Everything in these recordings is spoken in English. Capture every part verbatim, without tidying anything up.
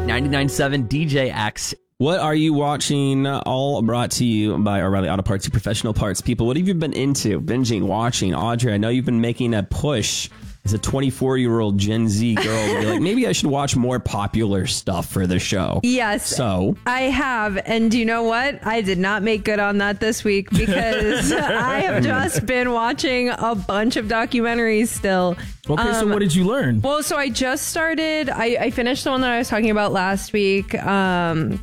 ninety-nine point seven D J X. What are you watching? All brought to you by O'Reilly Auto Parts, your professional parts people. What have you been into? Binging, watching? Audrey, I know you've been making a push as a twenty-four-year-old Gen Z girl to be like, maybe I should watch more popular stuff for the show. Yes. So? I have. And do you know what? I did not make good on that this week because I have just been watching a bunch of documentaries still. Okay, um, so what did you learn? Well, so I just started, I, I finished the one that I was talking about last week. Um...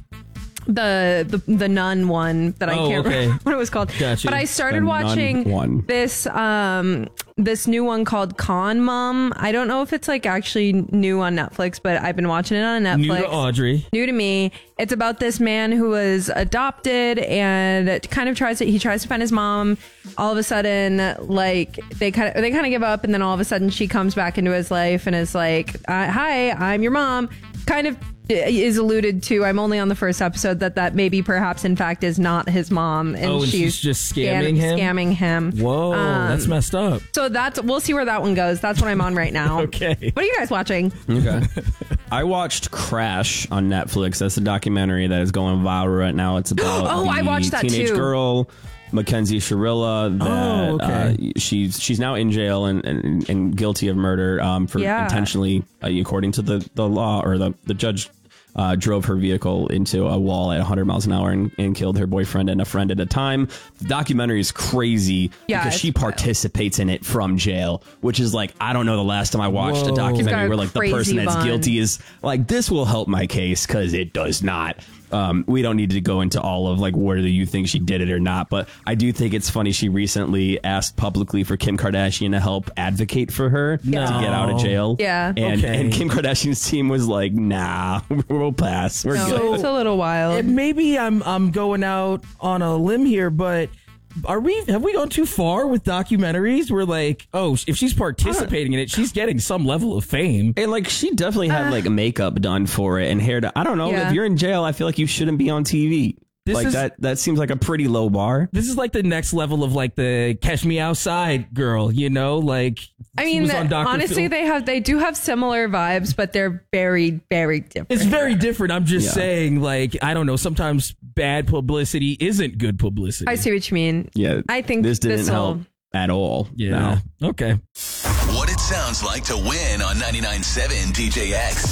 The, the the nun one that I oh, can't okay. remember what it was called. Gotcha. But I started The watching one. this um this new one called Con Mom. I don't know if it's like actually new on Netflix, but I've been watching it on Netflix. New to Audrey. New to me. It's about this man who was adopted and it kind of tries to he tries to find his mom. All of a sudden, like they kind of they kind of give up, and then all of a sudden she comes back into his life and is like, uh, "Hi, I'm your mom." Kind of is alluded to. I'm only on the first episode that that maybe perhaps in fact is not his mom, and, oh, and she's, she's just scamming scam, him. Scamming him. Whoa, um, that's messed up. So that's we'll see where that one goes. That's what I'm on right now. Okay. What are you guys watching? Okay. I watched Crash on Netflix. That's a documentary that is going viral right now. It's about oh, the I watched that teenage too. girl, Mackenzie Shirilla, that oh, okay. uh, she's she's now in jail and, and, and guilty of murder um, for yeah. intentionally, uh, according to the, the law, or the, the judge uh, drove her vehicle into a wall at one hundred miles an hour and, and killed her boyfriend and a friend at a time. The documentary is crazy yeah, because she participates wild. in it from jail, which is like, I don't know the last time I watched Whoa. a documentary where like the person that's bond. guilty is like, this will help my case, because it does not. Um, we don't need to go into all of like whether you think she did it or not, but I do think it's funny. She recently asked publicly for Kim Kardashian to help advocate for her no. to get out of jail. Yeah. And, okay. and Kim Kardashian's team was like, nah, we'll pass. We're no, good. It's a little wild. Maybe I'm I'm going out on a limb here, but are we have we gone too far with documentaries? We're like, oh, if she's participating in it, she's getting some level of fame. And like, she definitely had uh, like makeup done for it and hair done. I don't know. Yeah. If you're in jail, I feel like you shouldn't be on T V. This like is, that that seems like a pretty low bar. This is like the next level of like the Catch Me Outside girl, you know? Like, I mean, the, honestly, Phil. they have they do have similar vibes, but they're very, very different. It's very different. I'm just yeah. saying, like, I don't know. Sometimes bad publicity isn't good publicity. I see what you mean. Yeah, I think this didn't this'll... help at all. Yeah. No. Okay. What it sounds like to win on ninety-nine point seven D J X.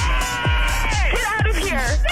Get out of here!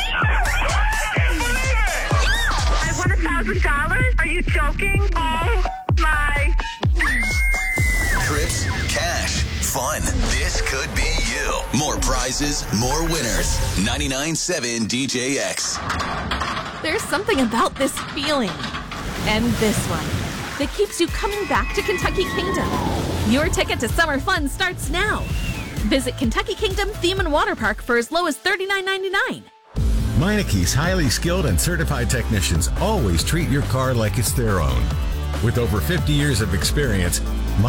I won a thousand dollars? Are you joking? Oh my! Trips, cash, fun. This could be you. More prizes, more winners. ninety-nine point seven D J X. There's something about this feeling and this one that keeps you coming back to Kentucky Kingdom. Your ticket to summer fun starts now. Visit Kentucky Kingdom Theme and Water Park for as low as thirty-nine ninety-nine. Meineke's highly skilled and certified technicians always treat your car like it's their own. With over fifty years of experience,